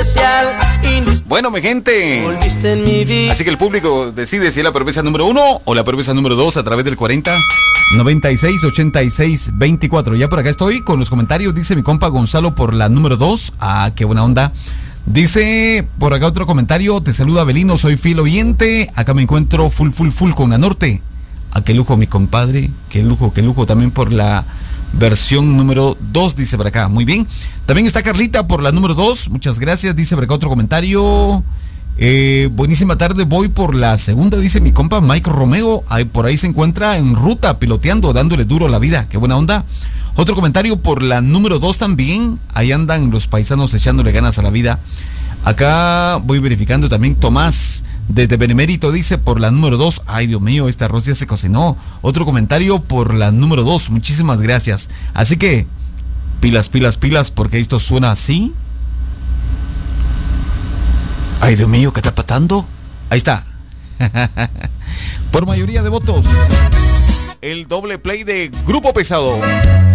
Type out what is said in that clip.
especial. Bueno, mi gente, Volviste en mi vida. así que el público decide si es la promesa número 1 o la promesa número 2 a través del 40 96 86 24. Ya por acá estoy con los comentarios. Dice mi compa Gonzalo por la número 2. Ah, qué buena onda. Dice por acá otro comentario. Te saluda Belino, soy fiel oyente. Acá me encuentro full con la norte. Ah, qué lujo, mi compadre. Qué lujo también por la versión número 2, dice por acá. Muy bien. También está Carlita por la número 2. Muchas gracias. Dice por acá otro comentario. Buenísima tarde, voy por la segunda, dice mi compa Mike Romeo. Por ahí se encuentra en ruta, piloteando, dándole duro a la vida. Qué buena onda. Otro comentario por la número 2 también. Ahí andan los paisanos echándole ganas a la vida. Acá voy verificando también. Tomás desde Benemérito dice por la número 2. Ay, Dios mío, este arroz ya se cocinó. Otro comentario por la número 2. Muchísimas gracias. Así que pilas, porque esto suena así. Ay, Dios mío, ¿qué está pasando? Ahí está. Por mayoría de votos, el doble play de Grupo Pesado.